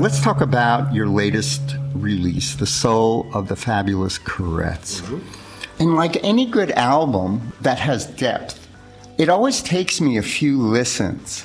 Let's talk about your latest release, The Soul of the Fabulous Courettes. Mm-hmm. And like any good album that has depth, it always takes me a few listens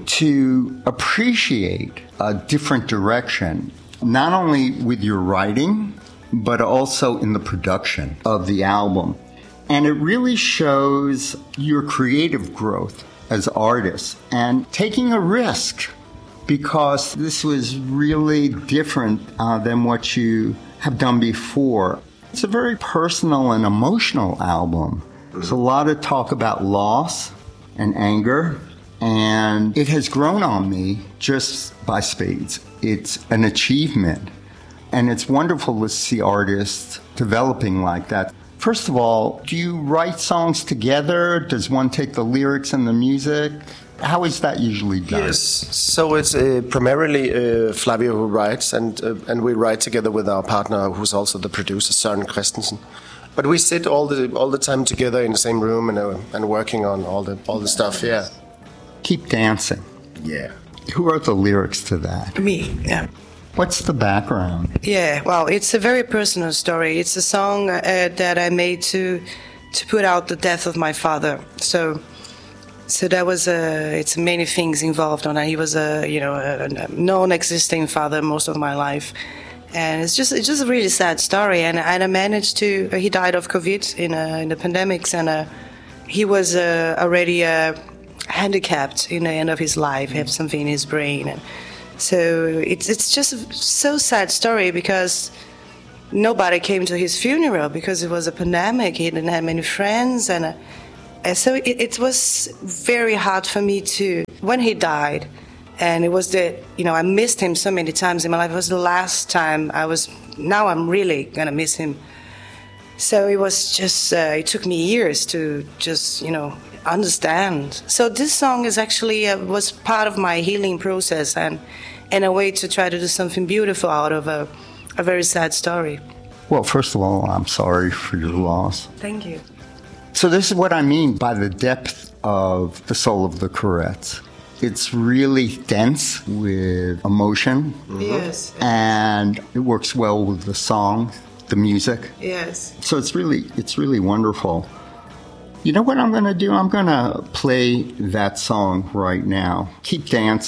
to appreciate a different direction, not only with your writing, but also in the production of the album. And it really shows your creative growth as artists and taking a risk, because this was really different than what you have done before. It's a very personal and emotional album. There's a lot of talk about loss and anger, and it has grown on me just by spades. It's an achievement, and it's wonderful to see artists developing like that. First of all, do you write songs together? Does one take the lyrics and the music? How is that usually done? Yes, so it's primarily Flavio who writes, and we write together with our partner, who's also the producer, Søren Christensen. But we sit all the time together in the same room and working on all the stuff. Yeah. Keep Dancing. Yeah. Who wrote the lyrics to that? Me. Yeah. What's the background? Yeah, well, it's a very personal story. It's a song that I made to put out the death of my father. So that was it's many things involved on it. He was a non-existing father most of my life, and it's just a really sad story. And I managed to. He died of COVID in the pandemics, and he was already handicapped in the end of his life. He had something in his brain. And so it's just a so sad story, because nobody came to his funeral because it was a pandemic. He didn't have many friends, and so it was very hard for me to, when he died, and it was I missed him so many times in my life. It was the last time now I'm really gonna miss him. So it was just, it took me years to just, understand. So this song is actually, was part of my healing process, and a way to try to do something beautiful out of a very sad story. Well, first of all, I'm sorry for your loss. Thank you. So this is what I mean by the depth of The Soul of the Courettes. It's really dense with emotion. Yes. And it works well with the song, the music. Yes. So it's really wonderful. You know what I'm going to do? I'm going to play that song right now. Keep Dancing.